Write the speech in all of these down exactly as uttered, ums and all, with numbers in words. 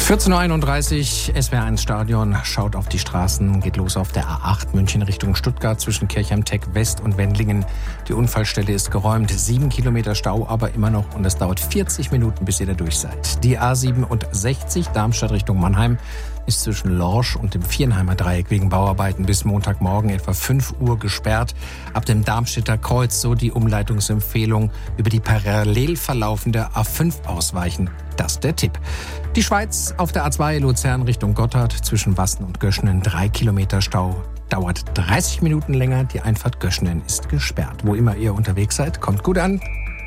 vierzehn Uhr einunddreißig, S W R eins Stadion, schaut auf die Straßen, geht los auf der A acht München Richtung Stuttgart zwischen Kirchheim-Tech West und Wendlingen. Die Unfallstelle ist geräumt, sieben Kilometer Stau aber immer noch und es dauert vierzig Minuten, bis ihr da durch seid. Die A siebenundsechzig Darmstadt Richtung Mannheim ist zwischen Lorsch und dem Viernheimer Dreieck wegen Bauarbeiten bis Montagmorgen etwa fünf Uhr gesperrt. Ab dem Darmstädter Kreuz so die Umleitungsempfehlung über die parallel verlaufende A fünf ausweichen. Das ist der Tipp. Die Schweiz auf der A zwei Luzern Richtung Gotthard zwischen Wassen und Göschenen drei Kilometer Stau. Dauert dreißig Minuten länger. Die Einfahrt Göschenen ist gesperrt. Wo immer ihr unterwegs seid, kommt gut an.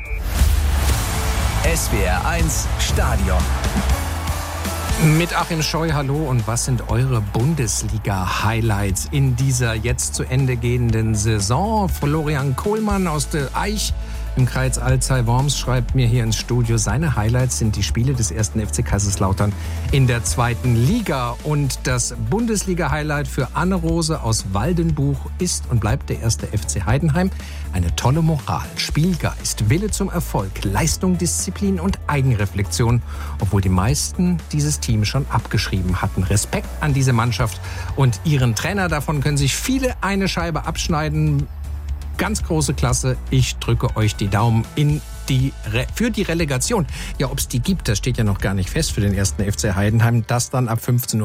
S W R eins Stadion. Mit Achim Scheu, hallo, und was sind eure Bundesliga-Highlights in dieser jetzt zu Ende gehenden Saison? Florian Kohlmann aus der Eich im Kreis Alzey-Worms schreibt mir hier ins Studio, seine Highlights sind die Spiele des ersten F C Kaiserslautern in der zweiten Liga. Und das Bundesliga-Highlight für Anne Rose aus Waldenbuch ist und bleibt der erste F C Heidenheim. Eine tolle Moral, Spielgeist, Wille zum Erfolg, Leistung, Disziplin und Eigenreflexion, obwohl die meisten dieses Team schon abgeschrieben hatten. Respekt an diese Mannschaft und ihren Trainer. Davon können sich viele eine Scheibe abschneiden. Ganz große Klasse. Ich drücke euch die Daumen in die Re- für die Relegation. Ja, ob es die gibt, das steht ja noch gar nicht fest für den ersten F C Heidenheim. Das dann ab fünfzehn Uhr.